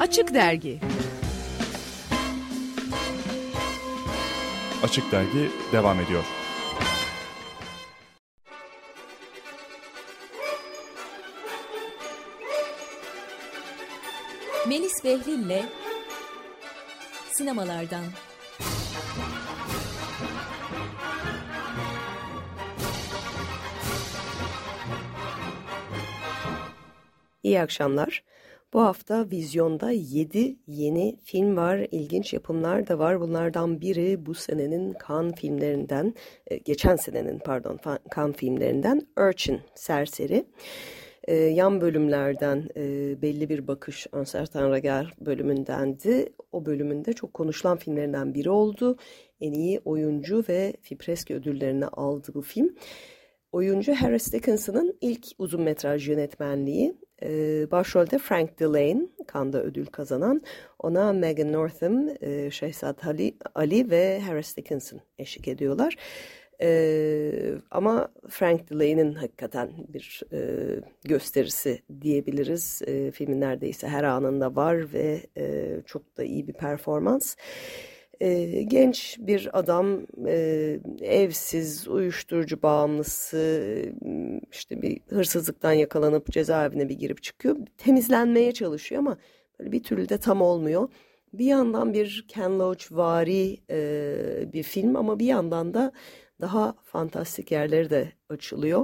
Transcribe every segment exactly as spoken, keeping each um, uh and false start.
Açık Dergi. Açık Dergi devam ediyor. Melis Behlil'le sinemalardan. İyi akşamlar. Bu hafta vizyonda yedi yeni film var, ilginç yapımlar da var. Bunlardan biri bu senenin Cannes filmlerinden, geçen senenin pardon Cannes filmlerinden Urchin, Serseri. Yan bölümlerden belli bir bakış, Un Certain Regard bölümündendi. O bölümünde çok konuşulan filmlerinden biri oldu. En iyi oyuncu ve Fipreski ödüllerini aldı bu film. Oyuncu Harris Dickinson'ın ilk uzun metraj yönetmenliği. Ee, başrolde Frank Dillane, Cannes'da ödül kazanan, ona Megan Northam, e, Şehzad Ali, Ali ve Harris Dickinson eşlik ediyorlar. Ee, ama Frank Dillane'in hakikaten bir e, gösterisi diyebiliriz. E, filmin neredeyse her anında var ve e, çok da iyi bir performans. E, genç bir adam, e, evsiz, uyuşturucu bağımlısı, işte bir hırsızlıktan yakalanıp cezaevine bir girip çıkıyor. Temizlenmeye çalışıyor ama böyle bir türlü de tam olmuyor. Bir yandan bir Ken Loach-vari e, bir film ama bir yandan da daha fantastik yerleri de açılıyor.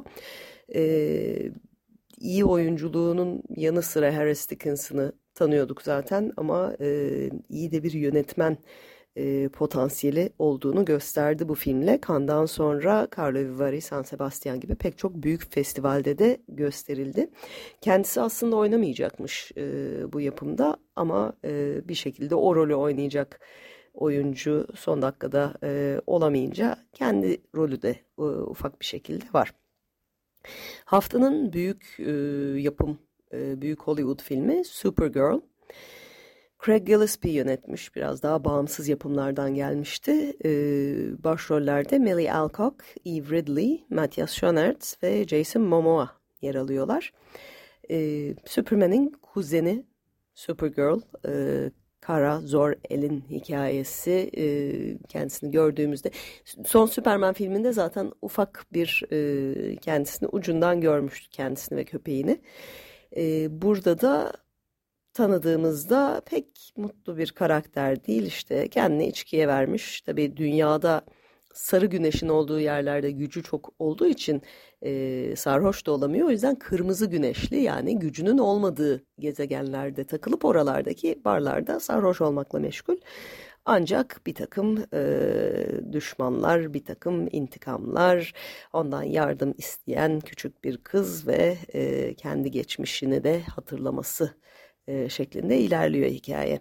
E, iyi oyunculuğunun yanı sıra Harris Dickinson'ı tanıyorduk zaten ama e, iyi de bir yönetmen E, potansiyeli olduğunu gösterdi bu filmle. Cannes'dan sonra Carlo Vivari, San Sebastian gibi pek çok büyük festivalde de gösterildi. Kendisi aslında oynamayacakmış e, bu yapımda ama e, bir şekilde o rolü oynayacak oyuncu son dakikada e, olamayınca kendi rolü de e, ufak bir şekilde var. Haftanın büyük e, yapım, e, büyük Hollywood filmi Supergirl. Craig Gillespie yönetmiş, biraz daha bağımsız yapımlardan gelmişti. Ee, başrollerde Millie Alcock, Eve Ridley, Matthias Schoenaerts ve Jason Momoa yer alıyorlar. Ee, Superman'in kuzeni Supergirl, e, Kara Zor-El'in hikayesi. E, kendisini gördüğümüzde son Superman filminde zaten ufak bir e, kendisini ucundan görmüştük, kendisini ve köpeğini. E, burada da tanıdığımızda pek mutlu bir karakter değil, işte kendini içkiye vermiş. Tabii dünyada sarı güneşin olduğu yerlerde gücü çok olduğu için e, sarhoş da olamıyor. O yüzden kırmızı güneşli, yani gücünün olmadığı gezegenlerde takılıp oralardaki barlarda sarhoş olmakla meşgul. Ancak bir takım e, düşmanlar, bir takım intikamlar, ondan yardım isteyen küçük bir kız ve e, kendi geçmişini de hatırlaması E, şeklinde ilerliyor hikaye.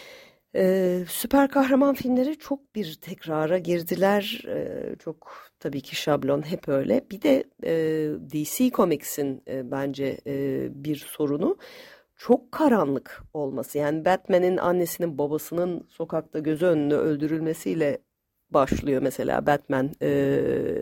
E, süper kahraman filmleri çok bir tekrara girdiler. E, çok tabii ki şablon, hep öyle. Bir de e, D C Comics'in e, bence e, bir sorunu çok karanlık olması. Yani Batman'in annesinin babasının sokakta gözü önünde öldürülmesiyle başlıyor mesela Batman e,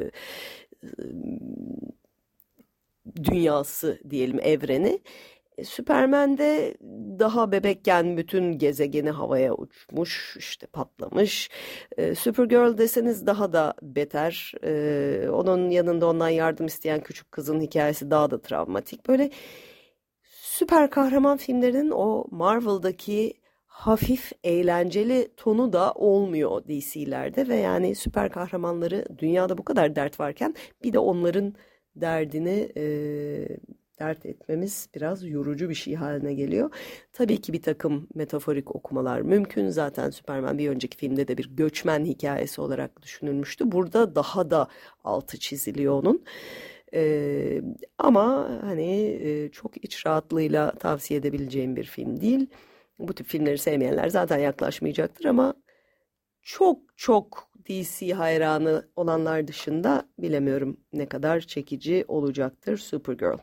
dünyası diyelim, evreni. Superman'de daha bebekken bütün gezegeni havaya uçmuş, işte patlamış. Ee, Supergirl deseniz daha da beter. Ee, onun yanında ondan yardım isteyen küçük kızın hikayesi daha da travmatik. Böyle süper kahraman filmlerinin o Marvel'daki hafif eğlenceli tonu da olmuyor D C'lerde ve yani süper kahramanları, dünyada bu kadar dert varken bir de onların derdini e, dert etmemiz biraz yorucu bir şey haline geliyor. Tabii ki bir takım metaforik okumalar mümkün. Zaten Superman bir önceki filmde de bir göçmen hikayesi olarak düşünülmüştü. Burada daha da altı çiziliyor onun. Ee, ama hani e, çok iç rahatlığıyla tavsiye edebileceğim bir film değil. Bu tip filmleri sevmeyenler zaten yaklaşmayacaktır ama çok çok D C hayranı olanlar dışında bilemiyorum ne kadar çekici olacaktır Supergirl.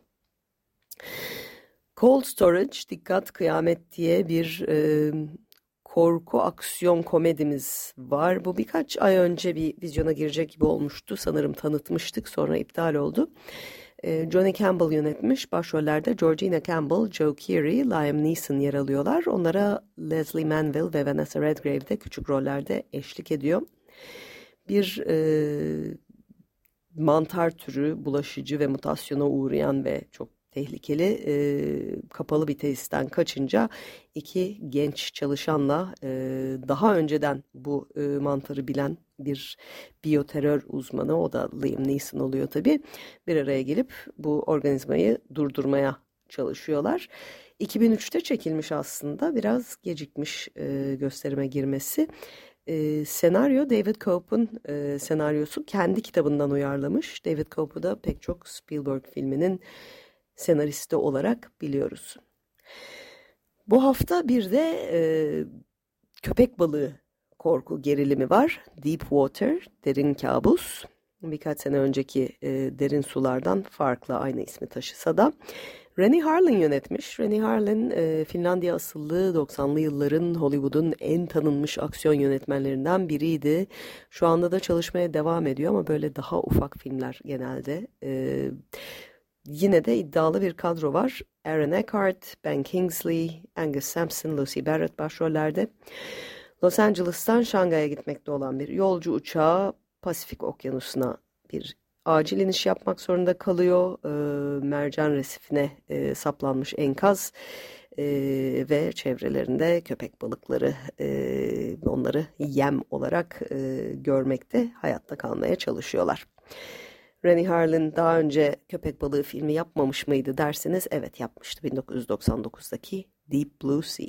Cold Storage, Dikkat Kıyamet diye bir e, korku aksiyon komedimiz var. Bu birkaç ay önce bir vizyona girecek gibi olmuştu. Sanırım tanıtmıştık, sonra iptal oldu. E, Johnny Campbell yönetmiş. Başrollerde Georgina Campbell, Joe Keery, Liam Neeson yer alıyorlar. Onlara Leslie Manville ve Vanessa Redgrave de küçük rollerde eşlik ediyor. Bir e, mantar türü bulaşıcı ve mutasyona uğrayan ve çok tehlikeli e, kapalı bir tesisten kaçınca iki genç çalışanla e, daha önceden bu e, mantarı bilen bir biyoterör uzmanı, o da Liam Neeson oluyor tabii, bir araya gelip bu organizmayı durdurmaya çalışıyorlar. iki bin üçte çekilmiş, aslında biraz gecikmiş e, gösterime girmesi. E, senaryo David Cope'un e, senaryosu, kendi kitabından uyarlamış. David Cope'u da pek çok Spielberg filminin senaristi olarak biliyoruz. Bu hafta bir de e, köpek balığı korku gerilimi var. Deep Water, derin kabus. Birkaç sene önceki e, derin sulardan farklı, aynı ismi taşısa da. Rennie Harlin yönetmiş. Rennie Harlin e, Finlandiya asıllı doksanlı yılların Hollywood'un en tanınmış aksiyon yönetmenlerinden biriydi. Şu anda da çalışmaya devam ediyor ama böyle daha ufak filmler genelde. E, yine de iddialı bir kadro var. Aaron Eckhart, Ben Kingsley, Angus Sampson, Lucy Barrett başrollerde. Los Angeles'tan Şangay'a gitmekte olan bir yolcu uçağı Pasifik Okyanusu'na bir acil iniş yapmak zorunda kalıyor. E, mercan resifine e, saplanmış enkaz e, ve çevrelerinde köpek balıkları e, onları yem olarak e, görmekte, hayatta kalmaya çalışıyorlar. Rennie Harlin daha önce köpek balığı filmi yapmamış mıydı derseniz, evet yapmıştı, bin dokuz yüz doksan dokuzdaki Deep Blue Sea.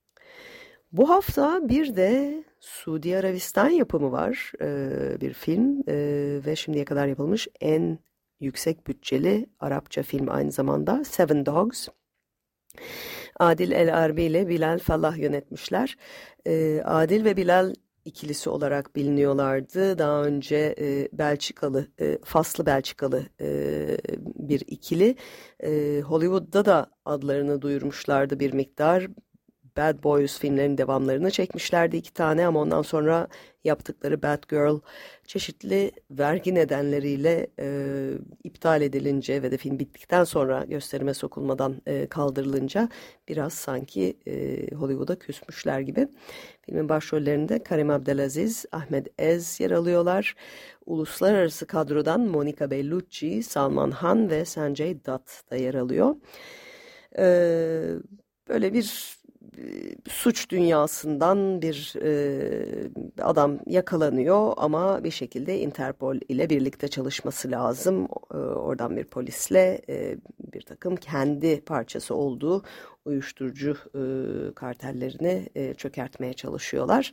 Bu hafta bir de Suudi Arabistan yapımı var, ee, bir film ee, ve şimdiye kadar yapılmış en yüksek bütçeli Arapça film aynı zamanda, Seven Dogs. Adil El Arbi ile Bilal Fallah yönetmişler. Ee, Adil ve Bilal ikilisi olarak biliniyorlardı. Daha önce e, Belçikalı, e, Faslı Belçikalı e, bir ikili. E, Hollywood'da da adlarını duyurmuşlardı bir miktar. Bad Boys filmlerinin devamlarını çekmişlerdi iki tane, ama ondan sonra yaptıkları Bad Girl çeşitli vergi nedenleriyle e, iptal edilince ve de film bittikten sonra gösterime sokulmadan e, kaldırılınca biraz sanki e, Hollywood'a küsmüşler gibi. Filmin başrollerinde Karim Abdelaziz, Ahmet Ez yer alıyorlar. Uluslararası kadrodan Monica Bellucci, Salman Khan ve Sanjay Dutt da yer alıyor. E, böyle bir suç dünyasından bir e, adam yakalanıyor ama bir şekilde Interpol ile birlikte çalışması lazım. E, oradan bir polisle e, bir takım kendi parçası olduğu uyuşturucu e, kartellerini e, çökertmeye çalışıyorlar.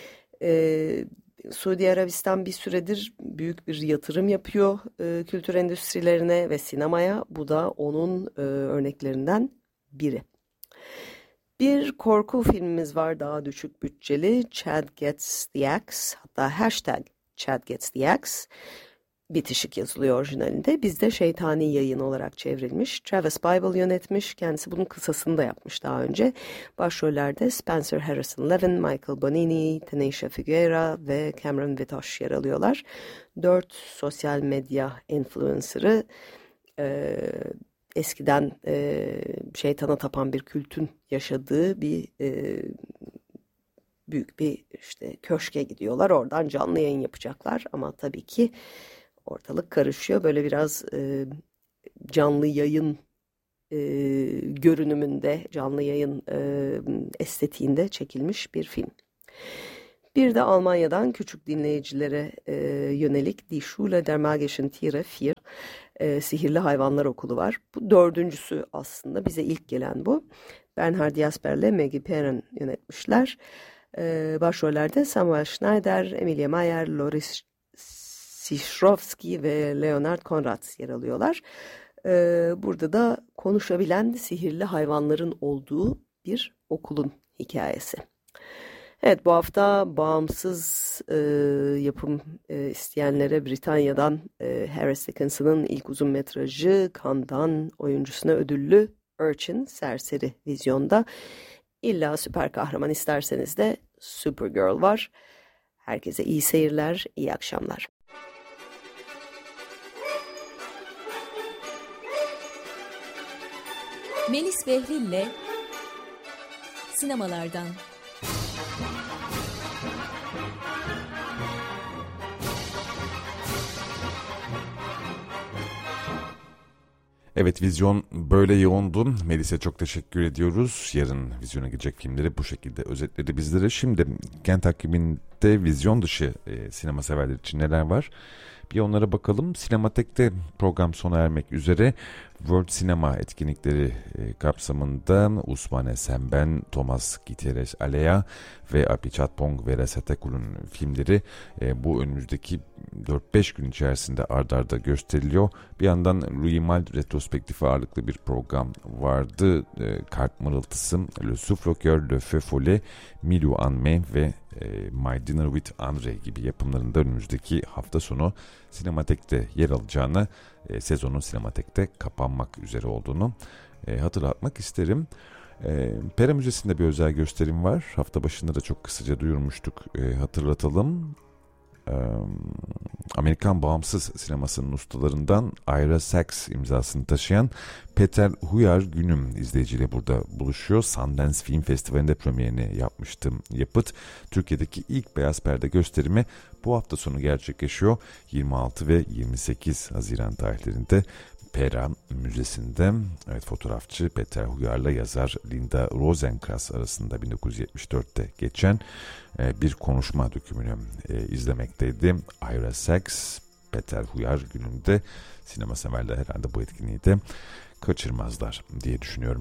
E, Suudi Arabistan bir süredir büyük bir yatırım yapıyor e, kültür endüstrilerine ve sinemaya. Bu da onun e, örneklerinden biri. Bir korku filmimiz var, daha düşük bütçeli, Chad Gets the Axe, hatta hashtag Chad Gets the Axe, bitişik yazılıyor orijinalinde. Bizde Şeytani Yayın olarak çevrilmiş. Travis Bible yönetmiş, kendisi bunun kısasını da yapmış daha önce. Başrollerde Spencer Harrison Levin, Michael Bonini, Tanisha Figueira ve Cameron Vitosh yer alıyorlar. Dört sosyal medya influencer'ı e, eskiden e, şeytana tapan bir kültün yaşadığı bir e, büyük bir işte köşke gidiyorlar. Oradan canlı yayın yapacaklar ama tabii ki ortalık karışıyor. Böyle biraz e, canlı yayın e, görünümünde, canlı yayın e, estetiğinde çekilmiş bir film. Bir de Almanya'dan küçük dinleyicilere e, yönelik Die Schule der Magischen Tiere vier, e, Sihirli Hayvanlar Okulu var. Bu dördüncüsü aslında, bize ilk gelen bu. Bernhard Jasper'le Maggie Perrin yönetmişler. E, başrollerde Samuel Schneider, Emilia Mayer, Loris Sishrovski ve Leonard Konrad yer alıyorlar. E, burada da konuşabilen sihirli hayvanların olduğu bir okulun hikayesi. Evet, bu hafta bağımsız e, yapım e, isteyenlere Britanya'dan e, Harris Dickinson'ın ilk uzun metrajı Cannes'dan oyuncusuna ödüllü Urchin, Serseri vizyonda. İlla süper kahraman isterseniz de Supergirl var. Herkese iyi seyirler, iyi akşamlar. Melis Behlil'le sinemalardan. Evet, vizyon böyle yoğundu. Melis'e çok teşekkür ediyoruz. Yarın vizyona girecek filmleri bu şekilde özetledi bizlere. Şimdi Gen takviminde vizyon dışı e, sinema severler için neler var? Bir onlara bakalım. Sinematek'te program sona ermek üzere. World Cinema etkinlikleri e, kapsamında Usmane Semben, Thomas Gutierrez Alea ve Api Chatpong ve Resetekul'un filmleri e, bu önümüzdeki dört beş gün içerisinde ard arda gösteriliyor. Bir yandan Louis Malle retrospektifi ağırlıklı bir program vardı. E, Kart Mırıltısı, Le Souffle au Cœur, Le Feu Follet, Milou Anme ve e, My Dinner with Andre gibi yapımlarında önümüzdeki hafta sonu Sinematek'te yer alacağını, e, sezonun Sinematek'te kapanmak üzere olduğunu e, hatırlatmak isterim. E, Pera Müzesi'nde bir özel gösterim var. Hafta başında da çok kısaca duyurmuştuk. E, hatırlatalım. E, Amerikan bağımsız sinemasının ustalarından Ira Sachs imzasını taşıyan Peter Huyar Günüm izleyiciyle burada buluşuyor. Sundance Film Festivali'nde premierini yapmıştım yapıt. Türkiye'deki ilk beyaz perde gösterimi bu hafta sonu gerçekleşiyor. yirmi altı ve yirmi sekiz Haziran tarihlerinde Pera Müzesi'nde. Evet, fotoğrafçı Peter Huyar'la yazar Linda Rosenkrantz arasında bin dokuz yüz yetmiş dörtte geçen e, bir konuşma dökümünü e, izlemekteydi. Ira Sachs, Peter Huyar gününde sinema severler herhalde bu etkinliği de kaçırmazlar diye düşünüyorum.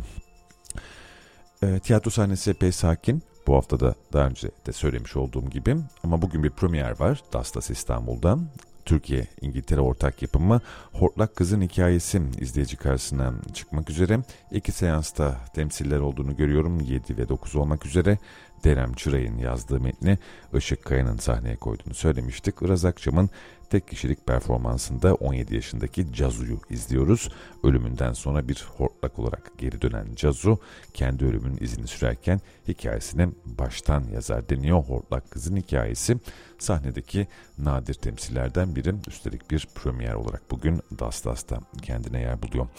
E, tiyatro sahnesi epey sakin. Bu hafta da daha önce de söylemiş olduğum gibi, ama bugün bir premier var Dastas İstanbul'da. Türkiye-İngiltere ortak yapımı Hortlak Kızın Hikayesi izleyici karşısına çıkmak üzere. İki seansta temsiller olduğunu görüyorum. yedi ve dokuz olmak üzere. Derem Çıray'ın yazdığı metni Işık Kaya'nın sahneye koyduğunu söylemiştik. Iraz Akçam'ın tek kişilik performansında on yedi yaşındaki Cazu'yu izliyoruz. Ölümünden sonra bir hortlak olarak geri dönen Cazu, kendi ölümünün izini sürerken hikayesini baştan yazar deniyor. Hortlak Kızın Hikayesi sahnedeki nadir temsillerden biri. Üstelik bir premier olarak bugün Dastas'ta kendine yer buluyor.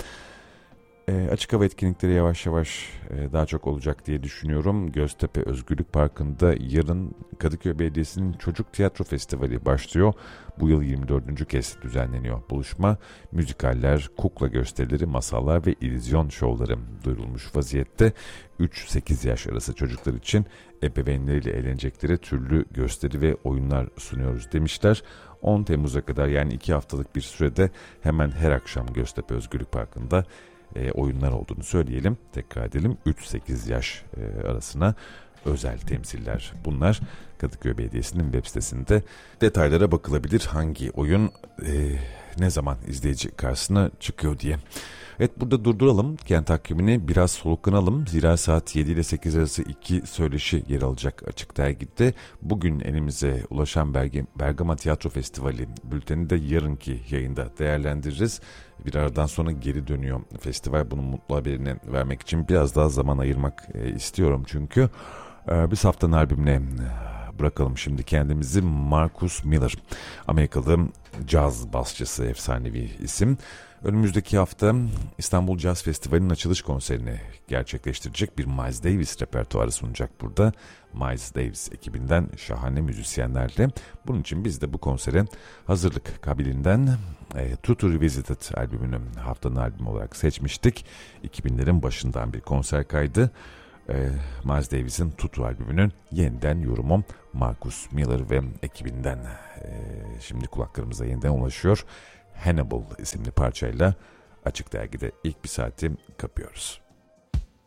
E, açık hava etkinlikleri yavaş yavaş e, daha çok olacak diye düşünüyorum. Göztepe Özgürlük Parkı'nda yarın Kadıköy Belediyesi'nin Çocuk Tiyatro Festivali başlıyor. Bu yıl yirmi dördüncü kez düzenleniyor buluşma. Müzikaller, kukla gösterileri, masallar ve illüzyon şovları duyurulmuş vaziyette. üç sekiz yaş arası çocuklar için ebeveynleriyle eğlenecekleri türlü gösteri ve oyunlar sunuyoruz demişler. on Temmuz'a kadar, yani iki haftalık bir sürede hemen her akşam Göztepe Özgürlük Parkı'nda E, oyunlar olduğunu söyleyelim. Tekrar edelim. üç sekiz yaş e, arasına özel temsiller bunlar. Kadıköy Belediyesi'nin web sitesinde detaylara bakılabilir. Hangi oyun e, ne zaman izleyici karşısına çıkıyor diye. Evet, burada durduralım. Kent takvimini biraz soluklanalım. Zira saat yedi ile sekiz arası iki söyleşi yer alacak Açık Dergi'de. Bugün elimize ulaşan Bergama Tiyatro Festivali bülteni de yarınki yayında değerlendiririz. Bir aradan sonra geri dönüyor festival. Bunun mutlu haberini vermek için biraz daha zaman ayırmak e, istiyorum çünkü. E, biz haftanın albümüne bırakalım şimdi kendimizi. Marcus Miller, Amerikalı caz basçısı, efsanevi isim. Önümüzdeki hafta İstanbul Jazz Festivali'nin açılış konserini gerçekleştirecek, bir Miles Davis repertuarı sunacak burada. Miles Davis ekibinden şahane müzisyenlerle. Bunun için biz de bu konsere hazırlık kabilinden e, Tutu Revisited albümünü haftanın albümü olarak seçmiştik. iki binlerin başından bir konser kaydı. E, Miles Davis'in Tutu albümünün yeniden yorumu Marcus Miller ve ekibinden e, şimdi kulaklarımıza yeniden ulaşıyor. Hannibal isimli parçayla Açık Dergi'de ilk bir saati kapıyoruz.